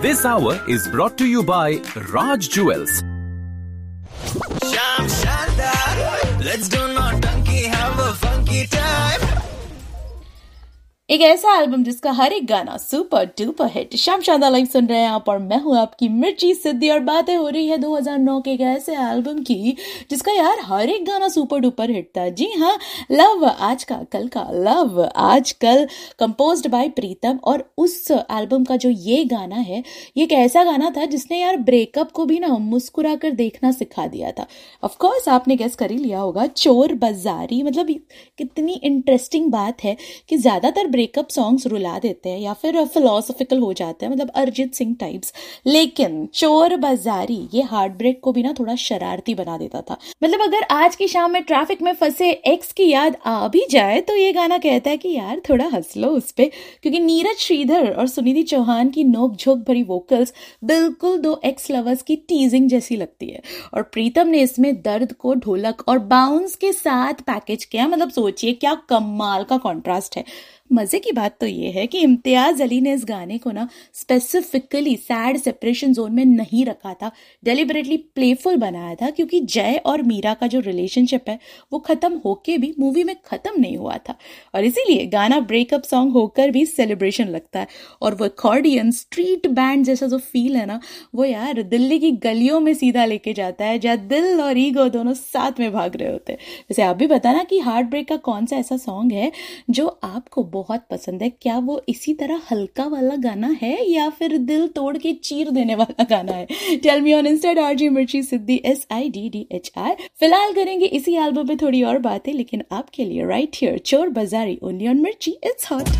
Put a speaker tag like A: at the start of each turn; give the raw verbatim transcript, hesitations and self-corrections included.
A: This hour is brought to you by Raj Jewels.
B: Sham Shandar, let's do naughty, have a funky time.
C: एक ऐसा album जिसका हर एक गाना super duper hit. शाम शानदार live सुन रहे हैं आप और मैं हूं आपकी मिर्ची सिद्धि और बातें हो रही है दो हज़ार नौ के एक ऐसे एल्बम की जिसका यार हर एक गाना सुपर डुपर हिट था। जी हाँ, लव आज का कल का लव आजकल कंपोज्ड बाय प्रीतम। और उस एल्बम का जो ये गाना है ये एक ऐसा गाना था जिसने यार ब्रेकअप को भी ना मुस्कुरा कर देखना सिखा दिया था। ऑफ कोर्स आपने गेस कर ही लिया होगा, चोर बाजारी। मतलब कितनी इंटरेस्टिंग बात है कि ज्यादातर ब्रेकअप सॉन्ग्स रुला देते हैं या फिर फिलोसॉफिकल हो जाते हैं, मतलब अरिजीत सिंह टाइप्स, लेकिन चोर बाजारी ये हार्ट ब्रेक को भी ना थोड़ा शरारती बना देता था। मतलब अगर आज की शाम में ट्रैफिक में फंसे एक्स की याद आ भी जाए तो ये गाना कहता है कि यार थोड़ा हंस लो उस पे, क्योंकि नीरज श्रीधर और सुनिधि चौहान की नोक झोंक भरी वोकल्स बिल्कुल दो एक्स लवर्स की टीजिंग जैसी लगती है। और प्रीतम ने इसमें दर्द को ढोलक और बाउंस के साथ पैकेज किया। मतलब सोचिए क्या कमाल का कॉन्ट्रास्ट है। मजे की बात तो ये है कि इम्तियाज अली ने इस गाने को ना स्पेसिफिकली सैड सेपरेशन जोन में नहीं रखा था, डेलिबरेटली प्लेफुल बनाया था, क्योंकि जय और मीरा का जो रिलेशनशिप है वो खत्म होके भी मूवी में खत्म नहीं हुआ था। और इसीलिए गाना ब्रेकअप सॉन्ग होकर भी सेलिब्रेशन लगता है। और वो अकॉर्डियन स्ट्रीट बैंड जैसा जो फील है ना वो यार दिल्ली की गलियों में सीधा लेके जाता है, जहाँ दिल और ईगो दोनों साथ में भाग रहे होते हैं। वैसे आप भी बताना कि हार्ट ब्रेक का कौन सा ऐसा सॉन्ग है जो आपको बहुत पसंद है। क्या वो इसी तरह हल्का वाला गाना है या फिर दिल तोड़ के चीर देने वाला गाना है? Tell me on Insta RG मिर्ची सिद्धि S I D D H R. फिलहाल करेंगे इसी एल्बम पे थोड़ी और बातें, लेकिन आपके लिए राइट हियर चोर बाजारी ओनली ऑन मिर्ची इट्स हॉट।